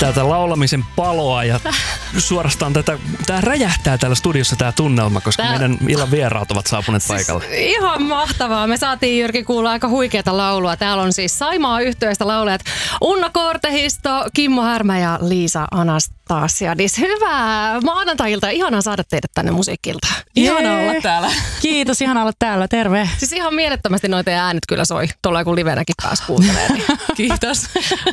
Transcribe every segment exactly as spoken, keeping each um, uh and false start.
tätä laulamisen paloa ja suorastaan tätä, tää räjähtää täällä studiossa tää tunnelma, koska tää... meidän illan vieraat ovat saapuneet siis paikalle. Ihan mahtavaa. Me saatiin Jyrki kuulla aika huikeata laulua. Täällä on siis Saimaa yhtyeestä laulajat Unna Kortehisto, Kimmo Härmä ja Liisa Anastasiadis. Hyvää maanantai-iltaa. Ihanaa saada teidät tänne musiikkiltaan. Ihana olla täällä. Kiitos, ihana olla täällä. Terve. Siis ihan mielettömästi noita äänet kyllä soi. Tuolla kun livenäkin pääsi kuuntelemaan. Niin. Kiitos.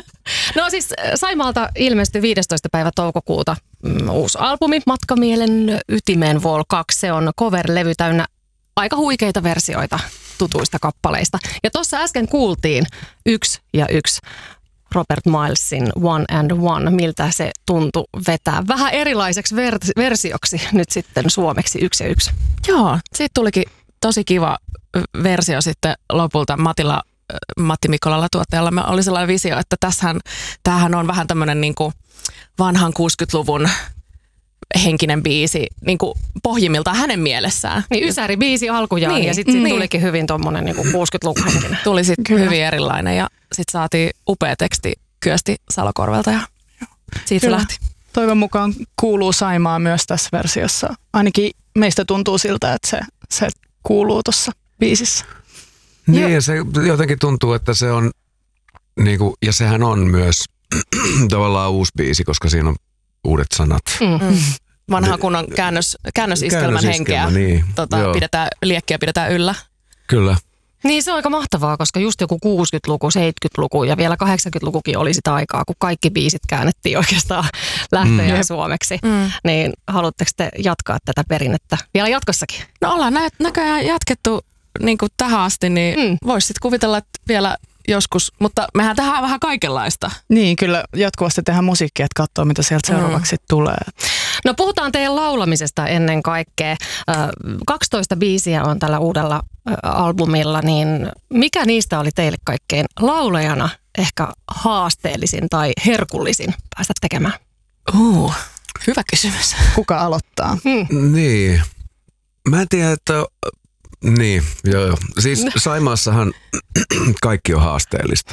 No siis Saimaalta ilmestyi viidestoista päivä toukokuuta mm, uusi albumi Matkamielen ytimeen Vol kaksi. Se on cover-levy täynnä aika huikeita versioita tutuista kappaleista. Ja tuossa äsken kuultiin yksi ja yksi Robert Milesin One and One, miltä se tuntui vetää vähän erilaiseksi ver- versioksi nyt sitten suomeksi yksi ja yksi. Joo, siitä tulikin tosi kiva versio sitten lopulta Matilla, Matti Mikkolalla tuottajalla. Oli sellainen visio, että tässähän, tämähän on vähän tämmöinen niin kuin vanhan kuusikymmentäluvun henkinen biisi niin kuin pohjimmiltaan hänen mielessään. Niin Ysäri biisi alkujaan niin, ja sitten sit niin. tulikin hyvin tuommoinen niin kuusikymmentäluvun henkinen. Tuli sitten hyvin erilainen ja sitten saatiin upea teksti Kyösti Salokorvelta ja siitä se lähti. Toivon mukaan kuuluu Saimaa myös tässä versiossa. Ainakin meistä tuntuu siltä, että se, se kuuluu tuossa biisissä. Niin ja se jotenkin tuntuu, että se on, niinku, ja sehän on myös tavallaan uusi biisi, koska siinä on uudet sanat. Mm. Mm. Vanha kunnon käännös, käännösiskelmän henkeä. Niin. Tota, pidetään, liekkiä pidetään yllä. Kyllä. Niin se on aika mahtavaa, koska just joku kuusikymmentäluku, seitsemänkymmentäluku ja vielä kahdeksankymmentälukukin oli sitä aikaa, kun kaikki biisit käännettiin oikeastaan lähtöjään mm. suomeksi. Mm. Niin haluatteko te jatkaa tätä perinnettä vielä jatkossakin? No ollaan nä- näköjään jatkettu niin kuin tähän asti, niin mm. voisi sitten kuvitella, että vielä joskus, mutta mehän tehdään vähän kaikenlaista. Niin, kyllä jatkuvasti tehdään musiikkia, että katsoo, mitä sieltä seuraavaksi mm. tulee. No puhutaan teidän laulamisesta ennen kaikkea. kaksitoista biisiä on tällä uudella albumilla, niin mikä niistä oli teille kaikkein laulajana ehkä haasteellisin tai herkullisin päästä tekemään? Uh, hyvä kysymys. Kuka aloittaa? Hmm. Niin. Mä en tiedä, että... Niin, joo joo. Siis Saimaassahan kaikki on haasteellista.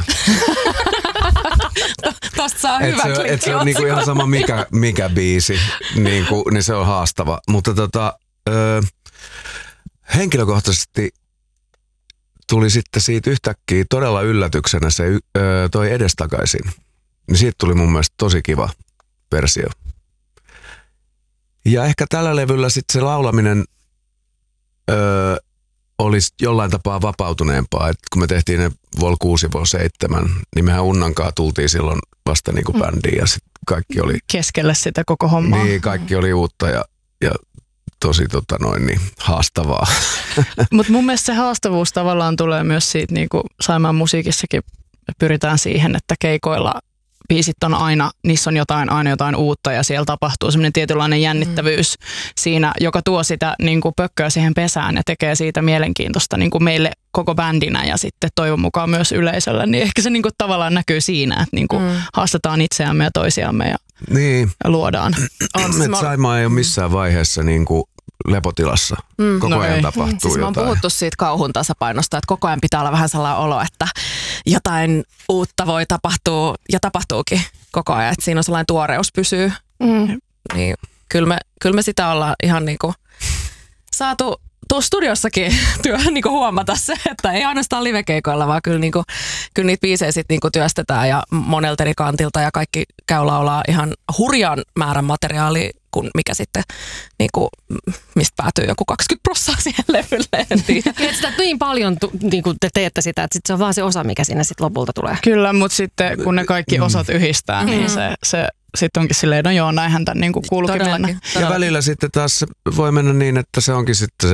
Tosta saa hyvä klippi. klippi. Et se on niinku ihan sama mikä, mikä biisi, niinku, niin se on haastava. Mutta tota, ö, henkilökohtaisesti tuli sitten siitä yhtäkkiä todella yllätyksenä se ö, toi edestakaisin. Niin siitä tuli mun mielestä tosi kiva versio. Ja ehkä tällä levyllä sitten se laulaminen... Öö, olisi jollain tapaa vapautuneempaa. Et kun me tehtiin ne Vol kuusi ja Vol seitsemän, niin mehän Unnankaan tultiin silloin vasta niin kuin bändiin ja sit kaikki oli... Keskellä sitä koko hommaa. Niin, kaikki oli uutta ja, ja tosi tota noin, niin haastavaa. Mutta mun mielestä se haastavuus tavallaan tulee myös siitä, niin kuin Saimaan musiikissakin pyritään siihen, että keikoilla biisit on aina, niissä on jotain, aina jotain uutta ja siellä tapahtuu semmoinen tietynlainen jännittävyys mm. siinä, joka tuo sitä niin kuin pökköä siihen pesään ja tekee siitä mielenkiintoista niin kuin meille koko bändinä ja sitten toivon mukaan myös yleisölle. Niin ehkä se niin kuin tavallaan näkyy siinä, että niin kuin mm. haastetaan itseämme ja toisiamme ja, niin. ja luodaan. Saimaa ei ole missään vaiheessa niin kuin lepotilassa. Mm, koko no ajan ei. tapahtuu siis jotain. Siis me on puhuttu siitä kauhun tasapainosta, että koko ajan pitää olla vähän sellainen olo, että jotain uutta voi tapahtua ja tapahtuukin koko ajan. Että siinä on sellainen tuoreus pysyy. Mm. Niin kyllä me, kyllä me sitä ollaan ihan niinku saatu tuossa studiossakin työ, niinku huomata se, että ei ainoastaan livekeikoilla, vaan kyllä, niinku, kyllä niitä biisejä sit niinku työstetään ja monelta eri kantilta ja kaikki käy laulaa ihan hurjan määrän materiaalia, kun mikä sitten, niinku, mistä päätyy joku kaksikymmentä prosenttia siihen levylle. Niin, sitä niin paljon niin kuin te teette sitä, että sit se on vaan se osa, mikä sinne sitten lopulta tulee. Kyllä, mutta sitten kun ne kaikki osat yhdistää, mm. niin se... se sitten onkin silleen, no joo, näinhän tämän niin kuuluukin mennä. Ja välillä sitten taas voi mennä niin, että se onkin sitten se